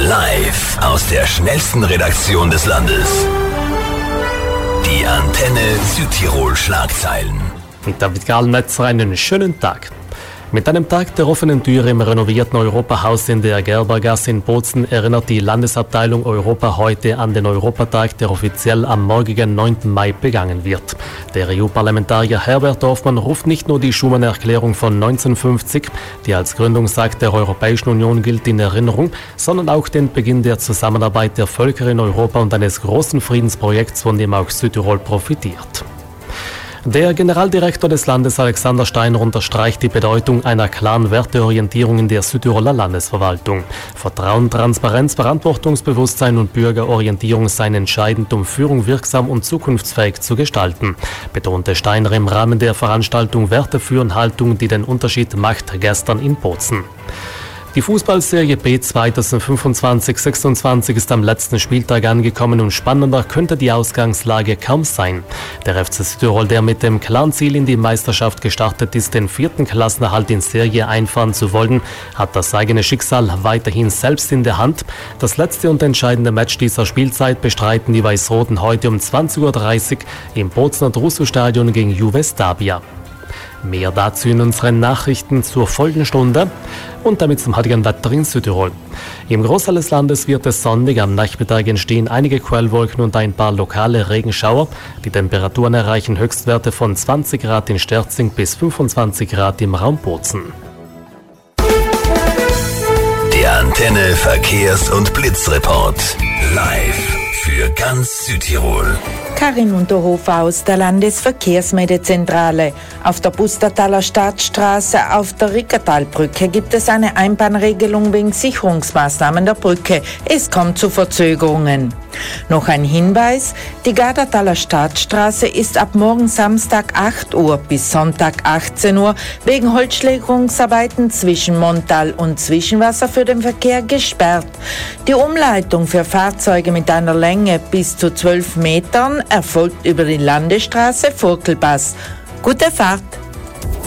Live aus der schnellsten Redaktion des Landes. Die Antenne Südtirol Schlagzeilen. Mit David Gahlmetzer einen schönen Tag. Mit einem Tag der offenen Tür im renovierten Europahaus in der Gerbergasse in Bozen erinnert die Landesabteilung Europa heute an den Europatag, der offiziell am morgigen 9. Mai begangen wird. Der EU-Parlamentarier Herbert Dorfmann ruft nicht nur die Schuman-Erklärung von 1950, die als Gründungsakt der Europäischen Union gilt, in Erinnerung, sondern auch den Beginn der Zusammenarbeit der Völker in Europa und eines großen Friedensprojekts, von dem auch Südtirol profitiert. Der Generaldirektor des Landes Alexander Steiner unterstreicht die Bedeutung einer klaren Werteorientierung in der Südtiroler Landesverwaltung. Vertrauen, Transparenz, Verantwortungsbewusstsein und Bürgerorientierung seien entscheidend, um Führung wirksam und zukunftsfähig zu gestalten, betonte Steiner im Rahmen der Veranstaltung Werte führen Haltung, die den Unterschied macht, gestern in Bozen. Die Fußballserie B 2025-26 ist am letzten Spieltag angekommen und spannender könnte die Ausgangslage kaum sein. Der FC Südtirol, der mit dem klaren Ziel in die Meisterschaft gestartet ist, den 4. Klassenerhalt in Serie einfahren zu wollen, hat das eigene Schicksal weiterhin selbst in der Hand. Das letzte und entscheidende Match dieser Spielzeit bestreiten die Weiß-Roten heute um 20.30 Uhr im Bozener Drusu-Stadion gegen Juve Stabia. Mehr dazu in unseren Nachrichten zur folgenden Stunde und damit zum heutigen Wetter in Südtirol. Im Großteil des Landes wird es sonnig, am Nachmittag entstehen einige Quellwolken und ein paar lokale Regenschauer. Die Temperaturen erreichen Höchstwerte von 20 Grad in Sterzing bis 25 Grad im Raum Bozen. Der Antenne Verkehrs- und Blitzreport. Live für ganz Südtirol. Karin Unterhofer aus der Landesverkehrsmeldezentrale. Auf der Pustertaler Stadtstraße auf der Rickertalbrücke gibt es eine Einbahnregelung wegen Sicherungsmaßnahmen der Brücke. Es kommt zu Verzögerungen. Noch ein Hinweis: die Gardertaler Stadtstraße ist ab morgen Samstag 8 Uhr bis Sonntag 18 Uhr wegen Holzschlägerungsarbeiten zwischen Montal und Zwischenwasser für den Verkehr gesperrt. Die Umleitung für Fahrzeuge mit einer Länge bis zu 12 Metern erfolgt über die Landesstraße Vogtelpass. Gute Fahrt!